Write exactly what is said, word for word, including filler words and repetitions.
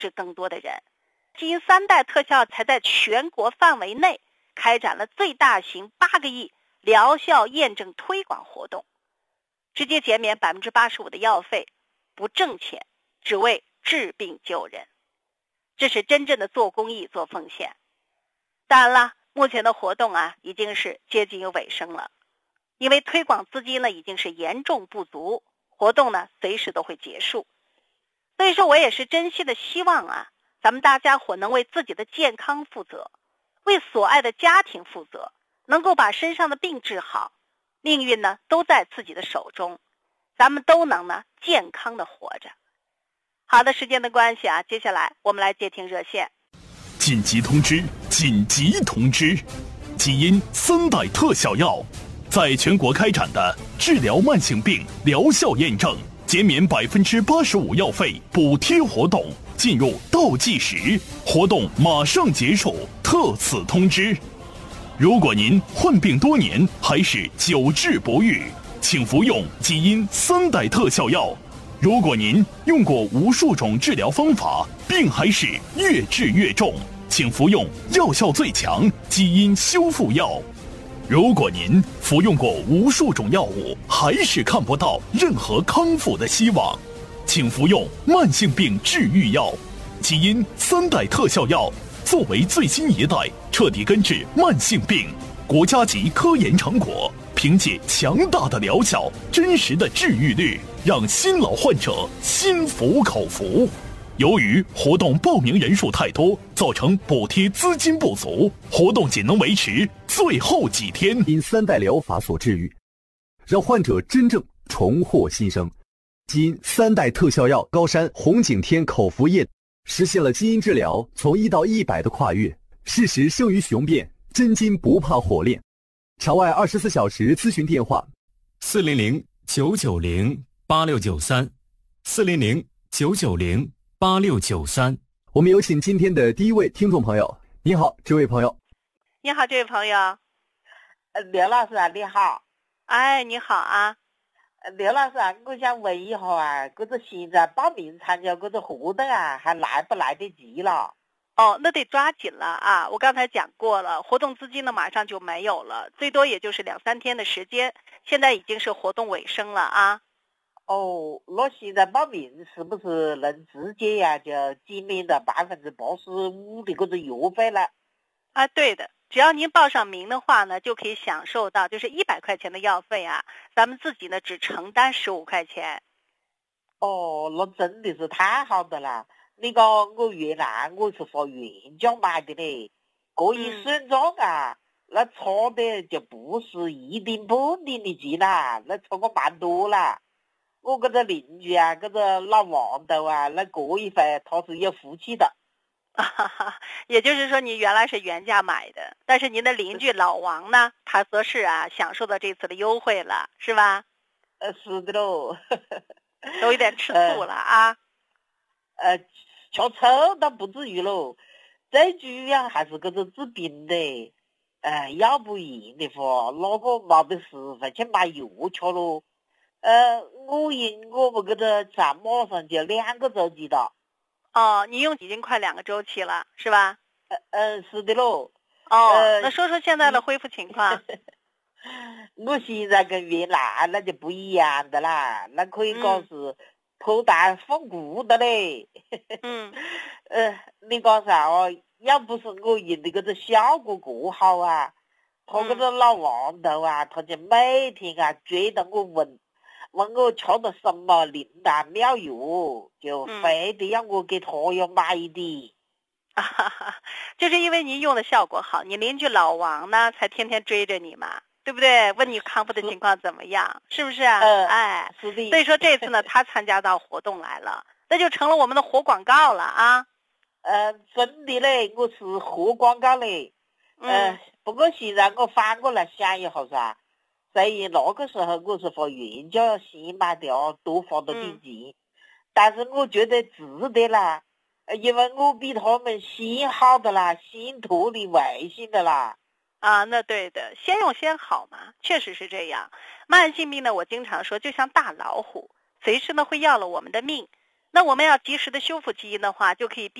治更多的人。基因三代特效才在全国范围内开展了最大型八个亿疗效验证推广活动，直接减免 百分之八十五 的药费，不挣钱，只为治病救人。这是真正的做公益做奉献。当然了，目前的活动啊已经是接近于尾声了，因为推广资金呢已经是严重不足，活动呢随时都会结束。所以说我也是真心的希望啊咱们大家伙能为自己的健康负责，为所爱的家庭负责，能够把身上的病治好，命运呢都在自己的手中，咱们都能呢健康的活着。好的，时间的关系啊，接下来我们来接听热线。 紧急通知！紧急通知！基因三代特效药在全国开展的治疗慢性病疗效验证减免 百分之八十五 药费补贴活动进入倒计时，活动马上结束，特此通知。如果您患病多年还是久治不愈，请服用基因三代特效药。如果您用过无数种治疗方法，病还是越治越重，请服用药效最强基因修复药。如果您服用过无数种药物，还是看不到任何康复的希望，请服用慢性病治愈药。基因三代特效药作为最新一代彻底根治慢性病国家级科研成果，凭借强大的疗效、真实的治愈率，让新老患者心服口服。由于活动报名人数太多，造成补贴资金不足，活动仅能维持最后几天。 因三代疗法所治愈，让患者真正重获新生。基因三代特效药高山红景天口服液实现了基因治疗从一到一百的跨越，事实胜于雄辩，真金不怕火炼。场外二十四小时咨询电话： 四零零九九零八六九三，四零零九九零八六九三。 我们有请今天的第一位听众朋友。你好，这位朋友。 你好，这位朋友。 呃，刘老师啊，你好。 哎，你好啊。 刘老师啊，我想问一下啊，这个现在报名参加这个活动啊，还来不来得及了？ 哦，那得抓紧了啊！我刚才讲过了，活动资金呢马上就没有了，最多也就是两三天的时间，现在已经是活动尾声了啊。 哦，那现在报名是不是能直接呀、啊、就减免的百分之八十五的这个药费了？ 啊，对的，只要您报上名的话呢，就可以享受到就是一百块钱的药费啊，咱们自己呢只承担十五块钱。 哦，那真的是太好的了。那个我原来我是花原价买的嘞，这一算账啊、嗯，那差的就不是一点半点的钱啦，那差个蛮多啦。我这个邻居啊，这个老王头啊，那这一回他是有福气的。 啊，也就是说你原来是原价买的，但是您的邻居老王呢，他则是啊享受到这次的优惠了，是吧？ 呃，是的喽。 都有点吃醋了啊。 呃，吃醋倒不至于喽，最主要还是这个治病的。呃，要不然的话，那个没得时间去买药吃喽。呃，我因我们这个才马上就两个周期了。 哦，你用已经快两个周期了，是吧？ 呃呃，是的喽。 哦、 呃， 那说说现在的恢复情况。 我现在跟原来那就不一样的啦，那可以讲是脱胎换骨的嘞。 嗯。 呃，你讲啥哦？要不是我用的这个效果过好啊，他这个老王头啊，他就每天啊追着我问。问我吃的什么灵丹妙药，就非得让我给他要买的。 啊哈哈，就是因为您用的效果好，你邻居老王呢才天天追着你嘛，对不对？问你康复的情况怎么样，是不是啊？ 呃、 哎， 是的。 所以说这次呢，他参加到活动来了，那就成了我们的活广告了啊。 呃，真的嘞，我是活广告嘞。呃、 嗯， 不过现在我反过来想一下噻。虽然那个时候我是花原价先买的啊，多花了点钱、嗯，但是我觉得值得啦，因为我比他们先好的啦，先脱离危险的啦。 啊，那对的，先用先好嘛，确实是这样。慢性病呢，我经常说就像大老虎，随时呢会要了我们的命。 那我们要及时的修复基因的话，就可以避